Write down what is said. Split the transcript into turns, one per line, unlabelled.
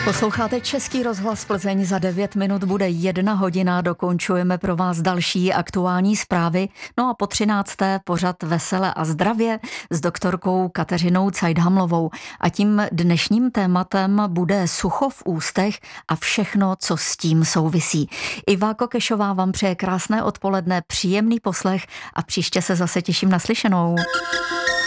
Posloucháte Český rozhlas Plzeň, za 9 minut bude 1 hodina, dokončujeme pro vás další aktuální zprávy, no a po 13. pořad Vesele a zdravě s doktorkou Kateřinou Cajdhamlovou. A tím dnešním tématem bude sucho v ústech a všechno, co s tím souvisí. Iva Kokešová vám přeje krásné odpoledne, příjemný poslech a příště se zase těším na slyšenou.